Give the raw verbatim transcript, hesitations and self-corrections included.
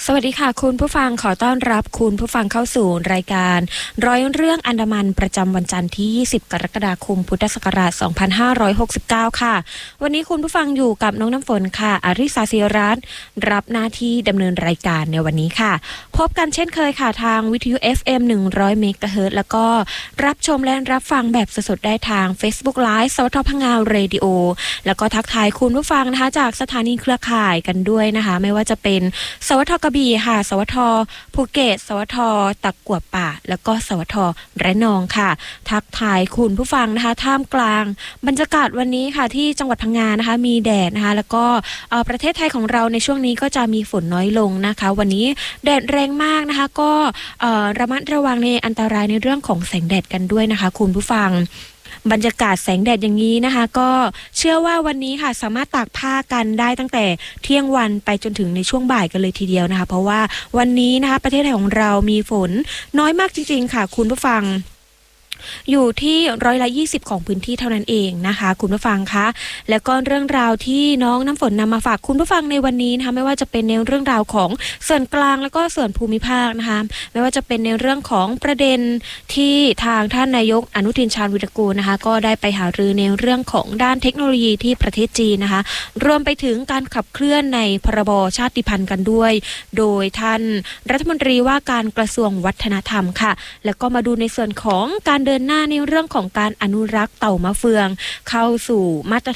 สวัสดีค่ะคุณผู้ฟังขอต้อนรับคุณผู้ฟังเข้าสู่รายการร้อยเรื่องอันดามันประจำวันจันทร์ที่ยี่สิบกรกฎาคมพุทธศักราชสองพันห้าร้อยหกสิบเก้าค่ะวันนี้คุณผู้ฟังอยู่กับน้องน้ำฝนค่ะอาริสาศิรัตน์รับหน้าที่ดำเนินรายการในวันนี้ค่ะพบกันเช่นเคยค่ะทางวิทยุ เอฟ เอ็ม หนึ่งร้อย เมกะเฮิรตซ์ แล้วก็รับชมและรับฟังแบบสดๆได้ทาง Facebook Live สวท พังงาเรดิโอแล้วก็ทักทายคุณผู้ฟังนะคะจากสถานีเครือข่ายกันด้วยนะคะไม่ว่าจะเป็นสวท กระบี่ค่ะสวท ภูเก็ตสวท ตะกั่วป่าแล้วก็สวท ระนองค่ะทักทายคุณผู้ฟังนะคะท่ามกลางบรรยากาศวันนี้ค่ะที่จังหวัดพังงานะคะมีแดดนะคะแล้วก็ประเทศไทยของเราในช่วงนี้ก็จะมีฝนน้อยลงนะคะวันนี้แดดแรงมากนะคะก็ระมัดระวังในอันตรายในเรื่องของแสงแดดกันด้วยนะคะคุณผู้ฟังบรรยากาศแสงแดดอย่างนี้นะคะก็เชื่อว่าวันนี้ค่ะสามารถตากผ้ากันได้ตั้งแต่เที่ยงวันไปจนถึงในช่วงบ่ายกันเลยทีเดียวนะคะเพราะว่าวันนี้นะคะประเทศไทยของเรามีฝนน้อยมากจริงๆค่ะคุณผู้ฟังอยู่ที่ร้อยละยี่สิบของพื้นที่เท่านั้นเองนะคะคุณผู้ฟังคะแล้วก็เรื่องราวที่น้องน้ำฝนนำมาฝากคุณผู้ฟังในวันนี้นะคะไม่ว่าจะเป็นในเรื่องราวของส่วนกลางแล้วก็ส่วนภูมิภาคนะคะไม่ว่าจะเป็นในเรื่องของประเด็นที่ทางท่านนายกอนุทินชาญวิรากูลนะคะก็ได้ไปหารือในเรื่องของด้านเทคโนโลยีที่ประเทศจีนนะคะรวมไปถึงการขับเคลื่อนในพรบชาติพันธุ์กันด้วยโดยท่านรัฐมนตรีว่าการกระทรวงวัฒนธรรมค่ะแล้วก็มาดูในส่วนของการเดินหน้าในเรื่องของการอนุรักษ์เต่ามะเฟืองเข้าสู่มาตร